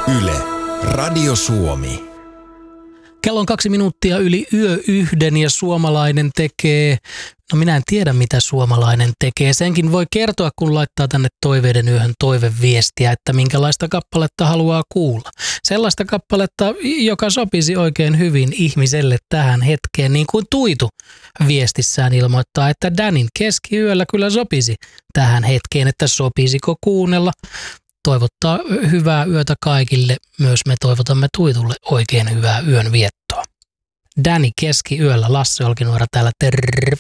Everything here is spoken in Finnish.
Yle, Radio Suomi. Kello on 2 minuuttia yli yö yhden ja suomalainen tekee, no minä en tiedä mitä suomalainen tekee. Senkin voi kertoa, kun laittaa tänne Toiveiden yöhön toiveviestiä, että minkälaista kappaletta haluaa kuulla. Sellaista kappaletta, joka sopisi oikein hyvin ihmiselle tähän hetkeen, niin kuin Tuitu viestissään ilmoittaa, että Danin keskiyöllä kyllä sopisi tähän hetkeen, että sopisiko kuunnella. Toivottaa hyvää yötä kaikille. Myös me toivotamme Tuitulle oikein hyvää yön viettoa. Dani keskiyöllä, Lasse Olkinuora täällä, terve.